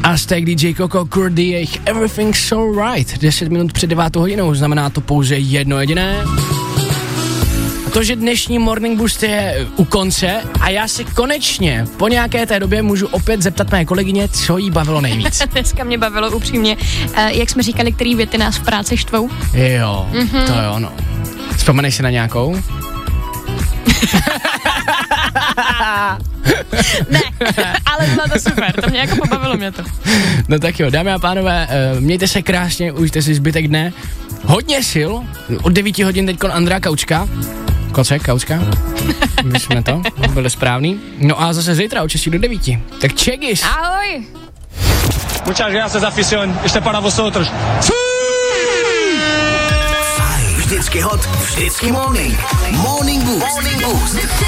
Aztek, DJ Coco, Kurdy, jejich Everything's So Right. 10 minut před 9 hodinou, znamená to pouze jedno jediné. A to, že dnešní Morning Boost je u konce a já si konečně po nějaké té době můžu opět zeptat mé kolegyně, co jí bavilo nejvíc. Dneska mě bavilo upřímně, jak jsme říkali, který věty nás v práci štvou. Jo, to jo, no. Vzpomeneš si na nějakou? Ne, ale bylo to super, to mě jako pobavilo mě to. No tak jo, dámy a pánové, mějte se krásně, užijte si zbytek dne. Hodně sil, od 9 hodin teďkon Andrea Kaučka. Kaučka. My jsme to, byli správný. No a zase zítra od 6 do 9. Tak čegis. Ahoj. Muchas gracias, afición. Este para vosotros. Vždycky hot, vždycky morning. Morning Boost.